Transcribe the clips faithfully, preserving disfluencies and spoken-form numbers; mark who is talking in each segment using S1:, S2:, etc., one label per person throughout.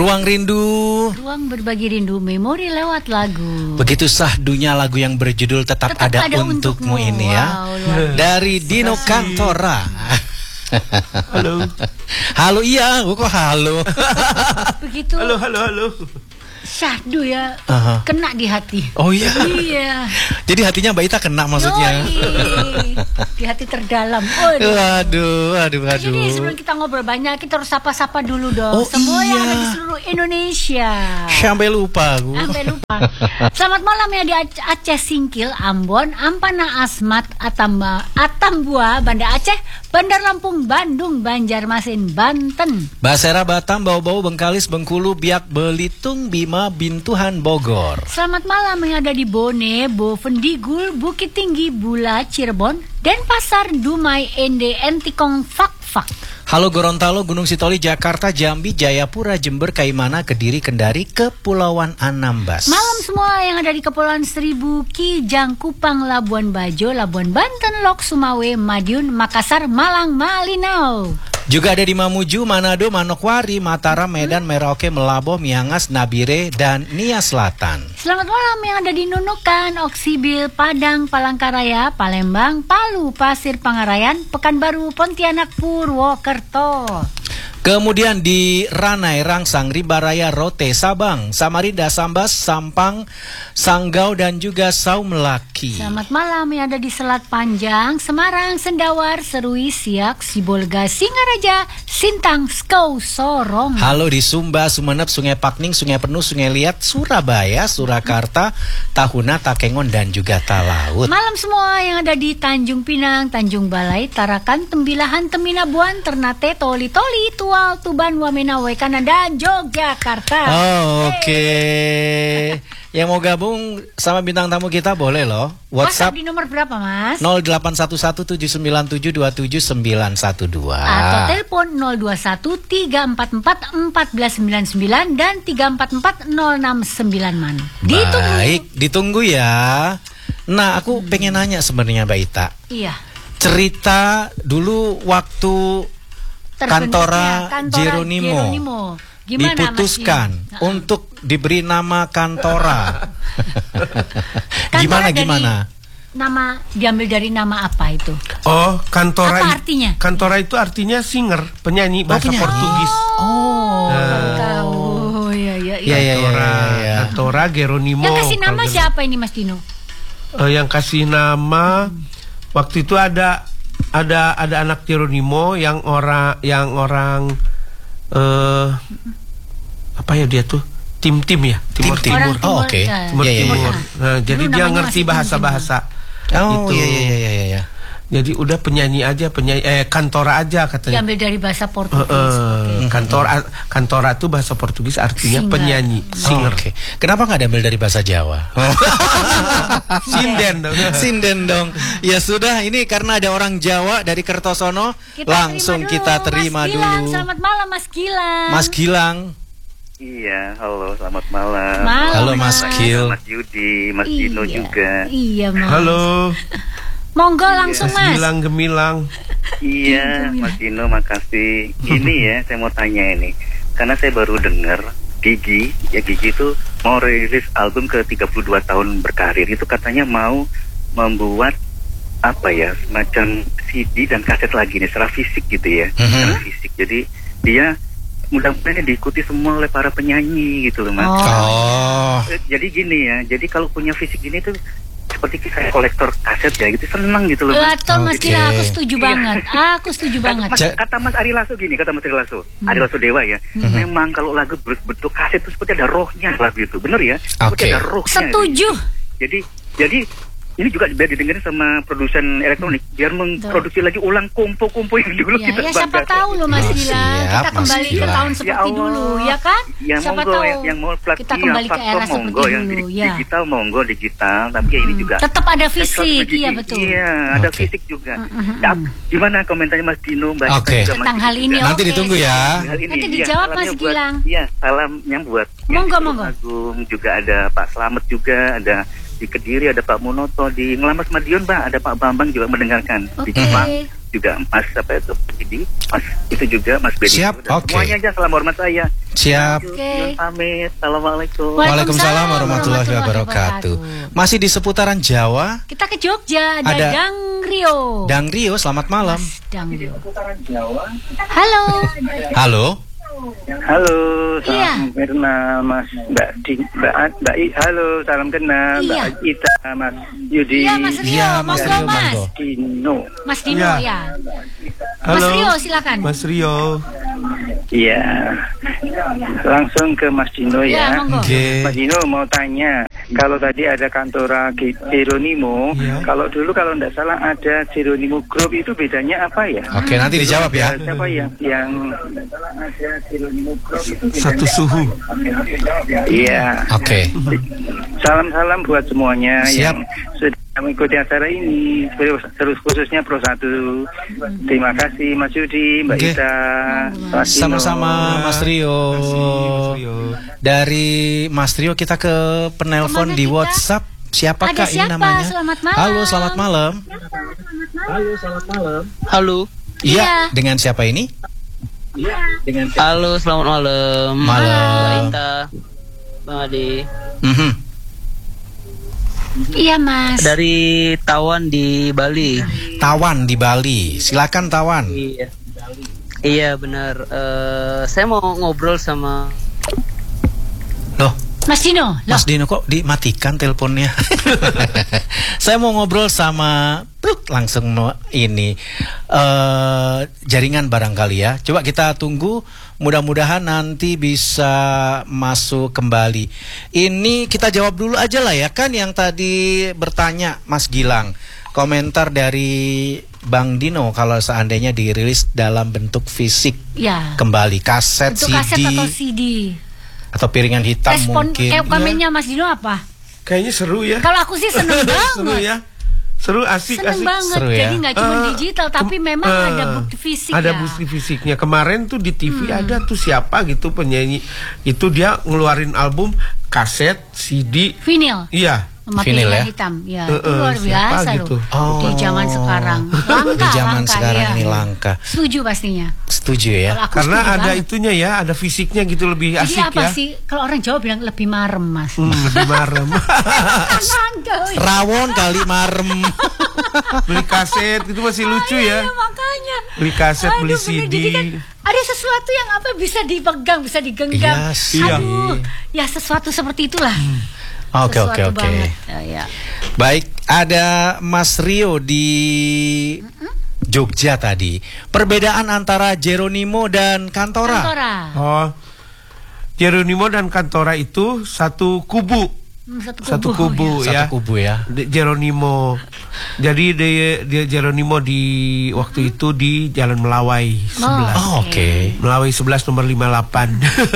S1: Ruang Rindu,
S2: ruang berbagi rindu, memori lewat lagu.
S1: Begitu sahdunya lagu yang berjudul Tetap, Tetap Ada, ada Untukmu, untukmu ini ya. Wow, dari Dino Cantora.
S3: Halo.
S1: Halo, iya, kok halo.
S2: Begitu.
S3: Halo, halo, halo.
S2: Syahdu ya,
S1: uh-huh.
S2: kena di hati.
S1: Oh iya.
S2: Iya.
S1: Jadi hatinya Mbak Ita kena maksudnya.
S2: Yoi. Di hati terdalam.
S1: Waduh, waduh, waduh, waduh.
S2: Jadi sebelum kita ngobrol banyak, kita harus sapa-sapa dulu dong.
S1: Oh,
S2: semua
S1: iya.
S2: yang ada di seluruh Indonesia.
S1: Sampai lupa aku.
S2: Sampai lupa. Selamat malam ya di Aceh Singkil, Ambon, Ampana Asmat, Atamba, Atambua, Banda Aceh, Bandar Lampung, Bandung, Banjarmasin, Banten,
S1: Basera, Batam, Bau-Bau, Bengkalis, Bengkulu, Biak, Belitung, Bima, Bintuhan, Bogor.
S2: Selamat malam yang ada di Bone, Bovendigul, Bukit Tinggi, Bula, Cirebon, Denpasar, Dumai, Ende, Entikong, Fak-Fak.
S1: Halo Gorontalo, Gunung Sitoli, Jakarta, Jambi, Jayapura, Jember, Kaimana, Kediri, Kendari, Kepulauan Anambas.
S2: Malam semua yang ada di Kepulauan Seribu, Kijang, Kupang, Labuan Bajo, Labuan Banten, Lok, Sumawe, Madiun, Makassar, Malang, Malinau.
S1: Juga ada di Mamuju, Manado, Manokwari, Mataram, Medan, Merauke, Melaboh, Miangas, Nabire, dan Nia Selatan.
S2: Selamat malam yang ada di Nunukan, Oksibil, Padang, Palangkaraya, Palembang, Palu, Pasir Pangarayan, Pekanbaru, Pontianak, Purwokerto.
S1: Kemudian di Ranai, Rangsang, Rimbaraya, Rote, Sabang, Samarinda, Sambas, Sampang, Sanggau, dan juga Saumlaki.
S2: Selamat malam yang ada di Selat Panjang, Semarang, Sendawar, Serui, Siak, Sibolga, Singaraja, Sintang, Skau, Sorong.
S1: Halo di Sumba, Sumeneb, Sungai Pakning, Sungai Penuh, Sungai Liat, Surabaya, Surakarta, Tahuna, Takengon, dan juga Talaut.
S2: Malam semua yang ada di Tanjung Pinang, Tanjung Balai, Tarakan, Tembilahan, Teminabuan, Ternate, Toli Toli, Tual, Tuban, Wamena, Wekana, dan Yogyakarta.
S1: Oh, oke. Okay. Yang mau gabung sama bintang tamu kita boleh loh. WhatsApp
S2: di nomor berapa, Mas?
S1: nol delapan satu satu tujuh sembilan tujuh dua tujuh sembilan satu dua
S2: atau telepon nol dua satu tiga empat empat empat sembilan sembilan dan tiga empat empat nol enam sembilan man.
S1: Ditunggu. Baik, ditunggu ya. Nah, aku hmm. pengen nanya sebenarnya Mbak Ita.
S2: Iya.
S1: Cerita dulu waktu Cantora, Cantora Geronimo,
S2: Geronimo. Gimana,
S1: diputuskan untuk diberi nama Cantora. Gimana gimana?
S2: Nama diambil dari nama apa itu?
S3: Oh, Cantora.
S2: Apa artinya?
S3: Cantora itu artinya singer, penyanyi bahasa oh, Portugis.
S2: Oh,
S3: nah.
S2: tahu. Oh, ya ya
S1: ya. Ya, ya, ya, ya.
S3: Cantora Geronimo.
S2: Yang kasih nama siapa ini, Mas Dino?
S3: Uh, yang kasih nama hmm. waktu itu ada ada ada anak Geronimo yang orang yang orang uh, apa ya dia tuh tim-tim ya Timur
S1: tim,
S3: Timur.
S1: Oh, oke. Okay.
S3: Timur
S1: ya, ya,
S3: Timur.
S1: ya.
S3: Nah, jadi dia ngerti bahasa-bahasa.
S1: Oh
S3: itu.
S1: iya iya iya iya.
S3: Jadi udah penyanyi aja, penyanyi eh Cantora aja katanya.
S2: Diambil dari bahasa Portugis. Uh,
S3: uh, okay. Cantora Cantora itu bahasa Portugis artinya singer. Penyanyi, singer.
S1: Oh, oke. Okay. Kenapa nggak diambil dari bahasa Jawa?
S3: Sinden dong.
S1: Sinden dong. Ya sudah, ini karena ada orang Jawa dari Kertosono, kita langsung terima kita terima
S2: Mas Gilang,
S1: dulu.
S2: Selamat malam Mas Gilang.
S1: Mas Gilang.
S4: Iya, halo, selamat malam.
S2: malam
S1: halo Mas Gil.
S4: Mas Yudi, Mas
S2: iya,
S4: Dino juga.
S2: Iya Mas.
S3: Halo.
S2: Monggo langsung
S3: Mas.
S2: Mas.
S3: Gemilang gemilang.
S4: Iya, Mas Dino, makasih. Ini ya, saya mau tanya ini, karena saya baru dengar Gigi, ya Gigi itu mau rilis album ke tiga puluh dua tahun berkarir, itu katanya mau membuat apa ya, semacam C D dan kaset lagi nih, secara fisik gitu ya,
S1: uh-huh.
S4: secara fisik. Jadi dia mudah-mudahan diikuti semua oleh para penyanyi gitu loh Mas.
S1: Oh.
S4: Jadi gini ya, jadi kalau punya fisik gini tuh seperti saya kolektor kaset ya gitu, senang gitu loh Mas.
S2: Betul Mas Gila, aku setuju
S4: iya.
S2: banget. Aku setuju banget.
S4: Mas, kata Mas Ari Lasso gini, kata Mas Ari Lasso, hmm. Ari Lasso Dewa ya. Hmm. Memang kalau lagu berbentuk kaset itu seperti ada rohnya lagu itu, bener ya? Seperti
S1: okay.
S4: ada rohnya.
S2: Setuju.
S4: Jadi, jadi ini juga biar didengarin sama produsen elektronik, biar memproduksi lagi ulang kompo-kompo yang dulu
S2: ya,
S4: kita
S2: ya siapa tahu loh Mas Gila, kita kembali ke tahun seperti
S4: ya
S2: dulu, ya kan?
S4: Ya
S2: siapa
S4: monggo,
S2: tahu
S4: yang, yang mau plat,
S2: kita kembali
S4: ya,
S2: ke era
S4: monggo,
S2: seperti
S4: yang
S2: dulu,
S4: di,
S2: ya.
S4: Digital monggo digital, tapi hmm. ya ini juga
S2: tetap ada fisik, iya betul.
S4: Iya, ada okay. fisik juga. Hmm. Ya, gimana komentarnya Mas Dino, Mbak
S1: okay.
S4: juga,
S2: tentang hal ini?
S1: Nanti
S2: okay.
S1: ditunggu ya.
S2: Nanti dijawab Mas Gilang.
S4: Iya, salamnya buat
S2: monggo monggo.
S4: Agung, juga ada Pak Slamet juga, ada di Kediri ada Pak Munoto, di Ngelamas Madiun Mbak ada Pak Bambang juga mendengarkan.
S2: Oke.
S4: Di Jepang juga Mas apa itu Bedi, Mas itu juga Mas Bedi.
S1: Siap,
S4: Dan
S1: oke.
S4: Semuanya aja salam hormat saya.
S1: Siap.
S2: Oke.
S4: Yun, pamit. Assalamualaikum.
S1: Waalaikumsalam warahmatullahi wabarakatuh. Masih di seputaran Jawa,
S2: Kita ke Jogja, ada,
S1: Ada-
S2: Dang Rio.
S1: Dang Rio, selamat malam.
S2: Mas Dang Rio. Halo.
S1: Halo.
S5: Halo,
S2: Iya.
S5: salam kenal Mas Mbak Di, Mbak, Mbak I, halo, salam kenal
S2: Iya.
S5: Mbak Ita, Mas Yudi,
S2: Iya, Mas Rio,
S1: Iya, Mas
S2: monggo
S1: Rio,
S2: Mas.
S1: monggo.
S5: Dino.
S2: Mas Dino
S3: Iya.
S2: ya.
S3: Halo.
S2: Mas Rio, silakan.
S3: Mas Rio.
S5: Iya, langsung ke Mas Dino
S2: Ya,
S5: ya.
S2: monggo.
S1: Oke.
S5: Mas Dino mau tanya, kalau tadi ada kantora Ge- Geronimo,
S3: Iya.
S5: kalau dulu kalau tidak salah ada Geronimo Group, itu bedanya apa ya?
S1: Oke, nanti dijawab ya.
S5: Siapa yang yang ada Geronimo Group itu bedanya
S3: Satu suhu.
S5: apa? Iya.
S1: Oke.
S5: Salam-salam buat semuanya
S1: Siap.
S5: yang sudah mengikuti acara ini, terus khususnya Pro satu. Terima kasih Mas Yudi, Mbak
S1: Oke.
S5: Ita, Mas Dino.
S1: Sama-sama Mas Rio.
S3: Mas Rio.
S1: Dari Mas Rio kita ke penelpon
S2: Kemana
S1: di
S2: kita?
S1: WhatsApp. Siapakah
S2: Ada
S1: ini
S2: siapa?
S1: namanya?
S2: Selamat malam.
S1: Halo, selamat malam.
S6: Halo,
S1: Iya,
S2: Iya.
S1: dengan siapa ini?
S6: halo, selamat malam.
S1: Malam.
S6: Mbak Ita, Bang Ade.
S1: Mhm.
S2: Iya, Mas.
S6: Dari Tawan di Bali.
S1: Tawan di Bali. Silakan Tawan.
S6: Iya. Iya benar. Eh, saya mau ngobrol sama.
S1: Loh,
S2: Mas Dino. Loh.
S1: Mas Dino kok dimatikan teleponnya? Saya mau ngobrol sama pluk, langsung mau ini eh jaringan barangkali ya. Coba kita tunggu, mudah-mudahan nanti bisa masuk kembali. Ini kita jawab dulu aja lah ya, kan yang tadi bertanya Mas Gilang. Komentar dari Bang Dino kalau seandainya dirilis dalam bentuk fisik
S2: Ya.
S1: kembali, kaset,
S2: Untuk
S1: C D,
S2: kaset atau C D.
S1: atau piringan hitam
S2: Respon
S1: mungkin.
S2: kayak komennya Mas Dino apa?
S3: Kayaknya seru ya.
S2: Kalau aku sih seneng
S3: Seru
S2: banget.
S3: ya. Seru, asik,
S2: Seneng
S3: asik.
S2: banget.
S1: Seru ya.
S2: Jadi nggak cuma
S3: Eh,
S2: digital, tapi
S3: kem-
S2: memang
S3: eh,
S2: ada bukti fisik
S3: Ada
S2: ya.
S3: bukti fisiknya. Kemarin tuh di T V ada tuh siapa gitu penyanyi. Itu dia ngeluarin album kaset, C D.
S2: Vinyl.
S3: Iya.
S2: Sama
S1: Vinyl
S2: pilihan
S1: ya?
S2: hitam. Ya,
S3: Eh,
S2: itu
S3: eh,
S2: luar
S3: siapa
S2: biasa
S3: gitu?
S2: loh.
S1: Oh.
S2: Di zaman sekarang. Langka,
S1: Di zaman
S2: langka,
S1: sekarang
S2: ya.
S1: ini langka.
S2: Setuju pastinya.
S1: Setuju ya.
S2: Kalau aku
S3: Karena
S2: setuju
S3: ada
S2: banget.
S3: itunya ya, ada fisiknya gitu lebih
S2: Jadi
S3: asik
S2: apa
S3: ya.
S2: sih? Kalau orang Jawa bilang lebih marem, Mas.
S3: Hmm, lebih marem.
S2: Kan langka, wih.
S1: Rawon kali marem.
S3: Beli kaset itu masih lucu
S2: Iya,
S3: ya.
S2: makanya.
S3: Beli kaset,
S2: Aduh,
S3: beli
S2: bener.
S3: C D.
S2: Jadi kan ada sesuatu yang apa bisa dipegang, bisa
S1: Iya
S2: digenggam.
S1: sih.
S2: Aduh, ya sesuatu seperti itulah.
S1: Oke oke
S2: Sesuatu
S1: oke.
S2: banget. Ya, ya.
S1: Baik, ada Mas Rio di Jogja tadi. Perbedaan antara Geronimo dan Kantora.
S2: Kantora.
S3: Oh. Geronimo dan Kantora itu satu kubu.
S2: Hmm, Satu kubu,
S3: Satu kubu
S1: Satu
S2: ya.
S3: ya.
S1: kubu ya.
S3: De- Geronimo. Jadi dia, dia Geronimo di waktu itu di Jalan Melawai sebelas.
S1: Oh, oke.
S3: Melawai sebelas nomor lima puluh delapan.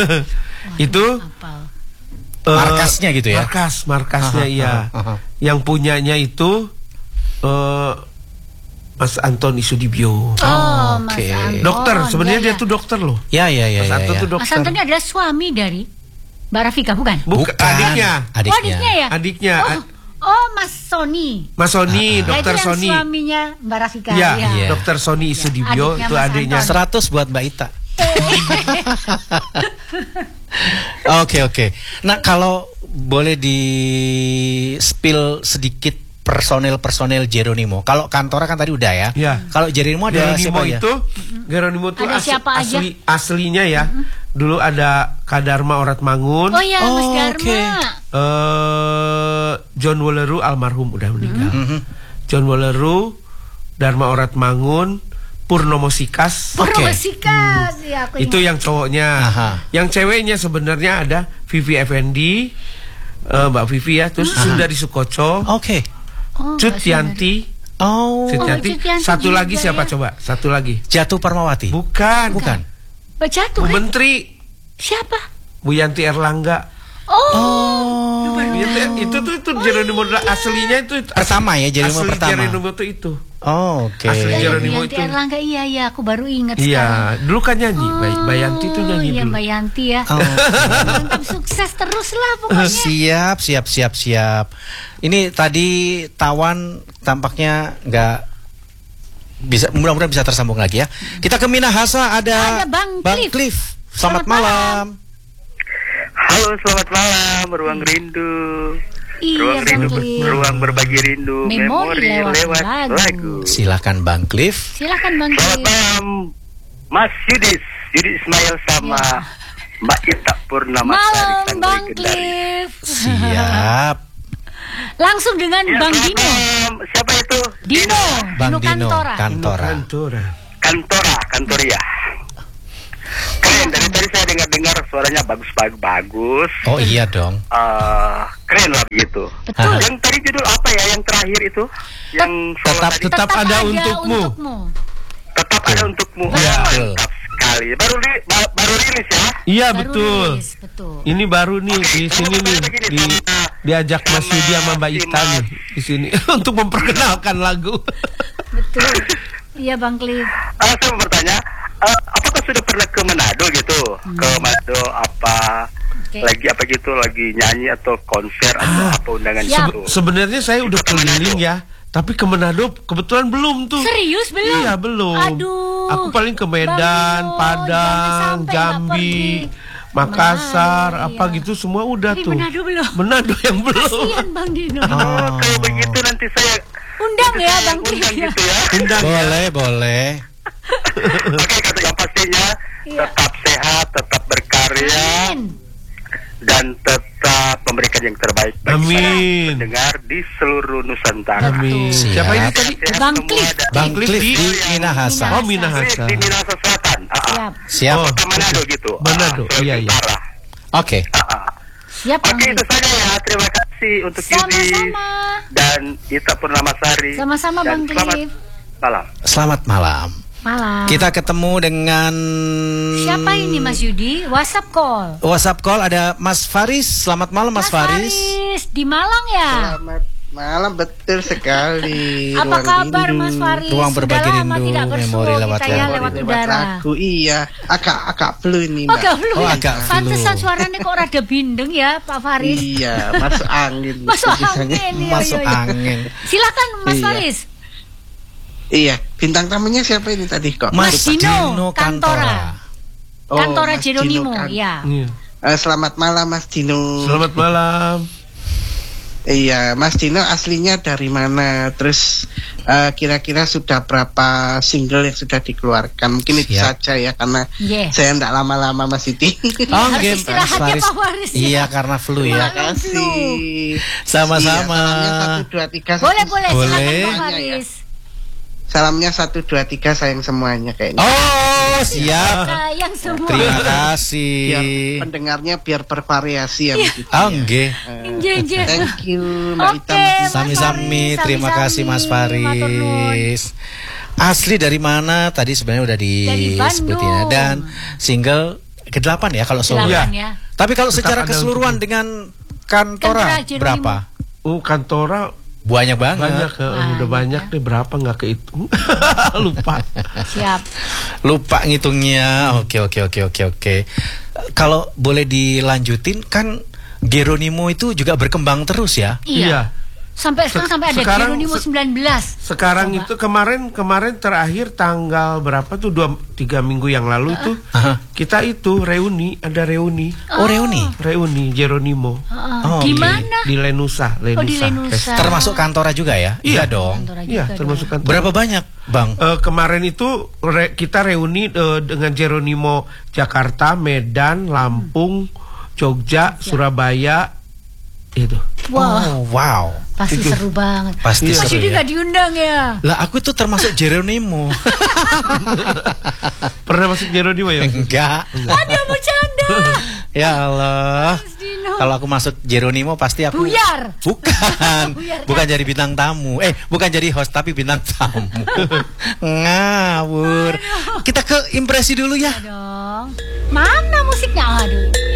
S3: Itu
S2: Apal.
S3: eh,
S1: Markasnya gitu ya?
S3: Markas, markasnya
S1: Aha,
S3: iya.
S1: aha, aha.
S3: Yang punyanya itu eh Mas Anton Isudibyo.
S2: Oh, Mas
S1: oke.
S2: Anton.
S3: Dokter, sebenarnya
S2: ya,
S3: dia
S2: ya.
S3: tuh dokter loh.
S1: Ya ya ya
S3: Mas
S1: ya.
S3: Anton
S1: ya.
S3: tuh
S2: Mas
S3: dokter.
S2: Anton ini adalah suami dari Mbak Rafika, bukan?
S3: Bukan, adiknya.
S1: Adiknya.
S2: Oh, adiknya ya?
S3: Adiknya.
S2: Oh, oh Mas Sony.
S3: Mas Soni,
S2: Nah,
S3: dokter
S2: itu yang
S3: Soni.
S2: suaminya Mbak Rafika.
S3: Iya,
S1: Iya.
S3: dokter Soni Isudibyo
S2: Adiknya
S3: itu
S2: Mas
S3: adiknya.
S2: Anton.
S1: seratus buat Mbak Ita. Oke oke. Nah kalau boleh di spill sedikit personel-personel Geronimo. Kalau Kantora kan tadi udah ya.
S3: Iya.
S1: Kalau Geronimo ada
S3: Geronimo
S1: siapa ya?
S3: itu, Geronimo itu
S2: Ada
S3: as-
S2: siapa aja?
S3: asli aslinya ya. Dulu ada Kadarma Orat Mangun,
S2: Oh ya, Mas
S1: Oh,
S2: Dharma.
S1: oke.
S3: eh John Woleru almarhum udah meninggal.
S1: Mhm.
S3: John Woleru, Dharma Orat Mangun, Purnomo Sikas.
S1: Oke.
S2: Purnomo Sikas, ya, aku
S3: Itu
S2: ingat.
S3: yang cowoknya.
S1: Aha.
S3: Yang ceweknya sebenarnya ada Vivi Effendi, eh, Mbak Vivi ya, terus Sundari Sukoco,
S1: Oke.
S2: Oh,
S3: Cut
S2: Mbak
S3: Yanti,
S1: Oh.
S3: Cut
S2: Oh,
S3: Yanti.
S2: Cut Yanti
S3: Satu
S2: juga
S3: lagi siapa
S2: ya.
S3: coba? Satu lagi.
S1: Jatuh Parmawati.
S3: Bukan,
S1: Bukan.
S2: Mbak Jatuh,
S3: Bu
S2: kan?
S3: Menteri,
S2: Siapa?
S3: Bu Yanti Erlangga.
S2: Oh,
S1: Oh.
S3: Itu, itu tuh itu Geronimo aslinya itu
S1: Pertama ya, Geronimo
S3: asli
S1: pertama.
S3: Geronimo tuh itu.
S1: Oh, oke.
S3: Asli
S2: Ya,
S3: Jeronimo
S2: Yanti
S3: itu.
S2: Erlangga, iya iya, aku baru ingat sekarang.
S3: Iya, dulu kan nyanyi. Bay- Bayanti tuh nyanyi
S2: iya,
S3: dulu.
S2: Mbak Yanti ya.
S1: Oh.
S2: Mantap, sukses terus lah pokoknya.
S1: Siap, siap, siap, siap. Ini tadi Tawan tampaknya nggak bisa, mudah-mudahan bisa tersambung lagi ya. Kita ke Minahasa, ada,
S2: Ada Bang Cliff.
S1: Cliff. Selamat,
S2: Selamat
S1: malam.
S4: Halo, selamat malam, Ruang Rindu.
S2: Iya,
S4: Ruang
S2: Bang
S4: rindu,
S2: Cliff.
S4: ruang berbagi rindu,
S2: Memori
S4: memori,
S2: lewat
S4: lewat,
S2: lagu.
S4: lagu.
S1: Silakan Bang Cliff.
S2: Silakan Bang
S4: Selamat
S2: Cliff.
S4: malam, Mas Yudis, Yudi Ismail sama
S2: Ya.
S4: Mbak Ita Purnama
S2: Malam
S4: Sari
S2: Bang
S4: Kendari.
S2: Cliff.
S1: Siap.
S2: Langsung dengan
S4: Ya,
S2: Bang
S4: selamat
S2: Dino.
S4: malam. Siapa itu?
S2: Dino,
S1: Bang
S2: Dino
S1: Dino
S2: Kantora.
S1: Kantora.
S3: Kantora.
S4: Kantora, Kantoria. Keren, dari tadi saya dengar-dengar suaranya bagus-bagus bagus.
S1: Oh iya dong.
S4: Eh, keren lah begitu.
S2: Betul.
S4: Yang tadi judul apa ya yang terakhir itu? Yang solo
S1: Tetap-
S4: tadi?
S3: tetap ada untukmu.
S4: Tetap ada untukmu.
S1: Iya.
S4: Mantap sekali. Baru ri- ba- baru rilis ya.
S3: Iya
S2: Baru
S3: betul.
S2: rilis, betul.
S3: Ini baru nih
S4: Oke,
S3: di
S4: saya
S3: sini
S4: mau
S3: nih
S4: bertanya begini,
S3: di
S4: sama-
S3: diajak Mas
S4: sama
S3: Yudi sama Mbak
S4: si
S3: Ita nih
S4: Mas.
S3: di sini untuk memperkenalkan lagu.
S2: Betul. Iya Bang Cliff.
S4: Ah, saya mau bertanya, eh, apakah sudah pernah ke Manado gitu? Ke Manado apa?
S2: Oke.
S4: Lagi apa gitu? Lagi nyanyi atau konser atau apa undangan
S2: Siap.
S4: gitu?
S3: Sebenarnya saya udah
S4: Ke Manado.
S3: keliling ya, tapi ke Manado kebetulan belum tuh.
S2: Serius belum?
S3: Iya belum.
S2: Aduh.
S3: Aku paling ke Medan,
S2: Bang Dino, jangan
S3: Padang,
S2: sampai nggak
S3: Jambi,
S2: pergi.
S3: Makassar,
S2: Manado,
S3: apa
S2: iya.
S3: gitu semua udah
S2: Tapi
S3: tuh.
S2: Manado belum.
S3: Manado yang belum.
S2: Kasihan Bang Dino.
S4: Oh, kalau begitu nanti saya
S2: Undang
S4: nanti
S2: ya
S4: saya
S2: Bang Cliff
S4: undang
S2: ya.
S4: gitu ya.
S3: Undang ya.
S1: Boleh, boleh.
S4: Oke, kata yang pastinya
S2: Iya.
S4: tetap sehat, tetap berkarya
S2: Amin.
S4: dan tetap memberikan yang terbaik bagi
S3: Amin.
S4: para pendengar di seluruh Nusantara.
S3: Amin.
S1: Siap.
S3: Siapa ini tadi?
S4: Sehat
S2: Bang
S4: semua
S2: Cliff.
S4: dan-
S1: Bang
S3: Cliff
S1: Cliff
S3: di-
S1: di Minahasa.
S3: Oh
S4: Cliff
S3: Minahasa.
S4: di Minahasa Selatan. Ah, ah.
S2: Siap.
S1: Siap.
S3: Oh.
S4: Kota Manado gitu.
S3: Manado,
S4: Ah,
S3: iya, iya.
S4: Utara.
S1: Oke.
S4: Ah, ah.
S2: Siap Bang
S4: Oke, itu
S2: Cliff.
S4: saja ya. Terima kasih untuk Yudi
S2: Sama-sama.
S4: dan Ita Purnamasari.
S2: Sama-sama,
S4: Dan
S2: Bang
S4: selamat
S2: Cliff.
S4: malam.
S1: Selamat malam.
S2: Malam.
S1: Kita ketemu dengan
S2: Siapa ini Mas Yudi? WhatsApp call.
S1: WhatsApp call ada Mas Faris. Selamat malam Mas, Faris.
S2: di Malang ya.
S7: Selamat malam, betul sekali.
S2: Apa
S7: Ruang
S2: kabar
S7: rindu.
S2: Mas Faris?
S1: Ruang
S2: Sudah
S1: berbagi
S2: lama
S1: rindu,
S2: tidak bersua
S1: memori lewat
S2: kita ya
S1: lagu.
S2: lewat
S7: Lewat
S2: udara.
S7: lagu, iya. Agak agak flu ini,
S2: Oh,
S7: Mbak.
S2: agak flu.
S1: Oh,
S2: ya?
S1: agak flu.
S2: Pantesan suaranya kok rada bindeng ya Pak Faris.
S7: Iya, masuk angin.
S2: Masuk
S7: tulisannya.
S2: angin. Iya,
S1: Masuk
S2: iya, iya.
S1: angin.
S2: Silakan Mas
S7: Iya.
S2: Faris.
S7: Iya, bintang tamunya siapa ini tadi kok?
S2: Mas
S1: Mas
S2: Dino
S1: Dino
S2: Kantora.
S1: Kantora.
S7: Oh,
S2: Kantora
S7: Mas
S2: Jeronimo,
S7: Dino Kan-
S2: ya.
S3: Iya.
S7: Eh, selamat malam Mas Dino.
S3: Selamat malam.
S7: Iya, Mas Dino aslinya dari mana? Terus eh, kira-kira sudah berapa single yang sudah dikeluarkan? Mungkin itu
S1: Siap.
S7: saja ya, karena
S2: Yeah.
S7: saya tidak lama-lama Mas Siti.
S1: Oh,
S2: Harus
S1: game
S2: istirahat
S1: Mas
S2: ya,
S1: Faris.
S2: Pak Faris, ya.
S1: Iya, karena flu
S7: Terima
S1: ya.
S7: kasih.
S1: Sama-sama.
S7: Iya, salamnya satu dua tiga.
S2: Boleh, boleh,
S1: Boleh.
S2: silakan Pak
S7: Semuanya ya.
S2: Faris.
S7: Salamnya satu dua tiga sayang semuanya kayaknya.
S1: Oh, siap.
S2: Sayang semua.
S1: Terima kasih.
S7: Biar pendengarnya biar bervariasi ya begitu.
S1: Oh, nggih.
S2: Inje, inje.
S7: Thank you Mbak
S2: Oke,
S7: Ita, Mas Ita.
S2: Mas
S1: Sami-sami,
S2: Faris,
S1: terima
S2: sami-sami.
S1: kasih Mas
S2: Matur nuwun.
S1: Faris. Asli dari mana? Tadi sebenarnya udah
S2: Dari
S1: disebutin ya.
S2: Bandung.
S1: Dan single kedelapan ya kalau solo.
S2: Silakan
S3: Iya.
S2: ya.
S1: Tapi kalau
S3: Tetap
S1: secara
S3: ada
S1: keseluruhan
S3: untuk-
S1: dengan Kantora
S2: Kantora Jeronimo.
S1: berapa?
S3: Oh Kantora
S1: Banyak banget.
S3: banyak, eh,
S2: Banyak,
S3: udah banyak
S2: ya.
S3: deh, berapa nggak kehitung. Lupa.
S2: Siap.
S1: Lupa ngitungnya. Oke, oke, oke, oke, oke. Kalau boleh dilanjutin kan Jeronimo itu juga berkembang terus ya.
S2: Iya. Sampai sekarang
S3: Sek-
S2: sampai ada
S3: sekarang
S2: Jeronimo
S3: se-
S2: sembilan belas.
S3: Sekarang
S2: Coba.
S3: itu kemarin kemarin terakhir tanggal berapa tuh dua tiga minggu yang lalu tuh
S1: Aha.
S3: kita itu reuni, ada reuni
S1: Oh, reuni.
S3: reuni Jeronimo
S2: Heeh.
S1: Oh,
S2: Di
S1: oke.
S2: mana?
S3: di Lenusa Lenusa,
S2: Oh, di Lenusa.
S3: Festival.
S1: Termasuk Kantora juga ya?
S3: Iya.
S1: dong.
S2: Kantora
S3: Iya
S2: juga
S3: termasuk
S2: dong.
S3: kantor.
S1: Berapa banyak, Bang?
S3: Eh, kemarin itu re- kita reuni eh, dengan Jeronimo Jakarta, Medan, Lampung, Jogja, Surabaya itu.
S2: Wah,
S1: Oh, wow.
S2: pasti
S3: itu.
S2: seru banget.
S1: Pasti
S2: Mas
S1: seru
S2: Yudi
S1: ya.
S2: nggak diundang ya?
S1: Lah aku tuh termasuk Jeronimo.
S3: Pernah masuk Jeronimo ya?
S1: Enggak.
S2: Ada bercanda.
S1: Ya Allah.
S2: Mas Dino.
S1: Kalau aku masuk Jeronimo pasti aku
S2: Buyar.
S1: Bukan.
S2: Buyar
S1: Bukan jadi bintang tamu. Eh, bukan jadi host tapi bintang tamu. Ngawur. Kita ke impresi dulu ya.
S2: Dong. Mana musiknya? Aduh.